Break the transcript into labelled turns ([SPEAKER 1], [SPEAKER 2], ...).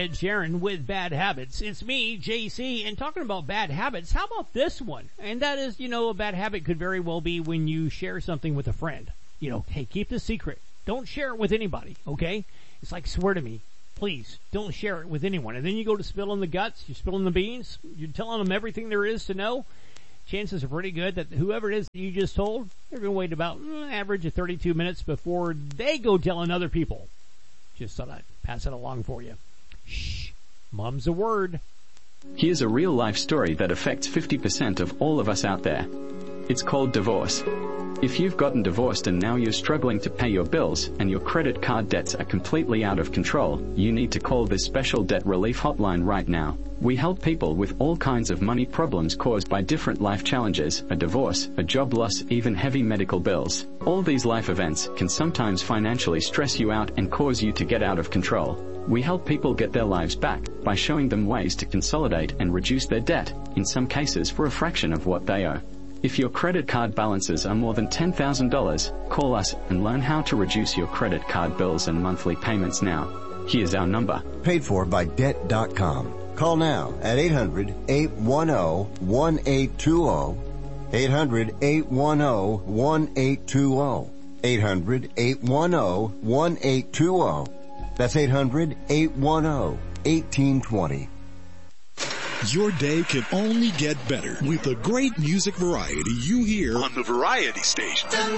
[SPEAKER 1] Ed Sheeran with Bad Habits. It's me, JC, and talking about bad habits, how about this one? And that is, a bad habit could very well be when you share something with a friend. Hey, keep this secret. Don't share it with anybody, okay? It's like, swear to me, please, don't share it with anyone. And then you go to spilling the guts, you're spilling the beans, you're telling them everything there is to know. Chances are pretty good that whoever it is that you just told, they're going to wait about an average of 32 minutes before they go telling other people. Just thought I'd pass it along for you. Shh, mum's a word.
[SPEAKER 2] Here's a real-life story that affects 50% of all of us out there. It's called divorce. If you've gotten divorced and now you're struggling to pay your bills and your credit card debts are completely out of control, you need to call this special debt relief hotline right now. We help people with all kinds of money problems caused by different life challenges, a divorce, a job loss, even heavy medical bills. All these life events can sometimes financially stress you out and cause you to get out of control. We help people get their lives back by showing them ways to consolidate and reduce their debt, in some cases for a fraction of what they owe. If your credit card balances are more than $10,000, call us and learn how to reduce your credit card bills and monthly payments now. Here's our number.
[SPEAKER 3] Paid for by Debt.com. Call now at 800-810-1820. 800-810-1820. 800-810-1820. That's 800-810-1820.
[SPEAKER 4] Your day can only get better with the great music variety you hear on the Variety Station.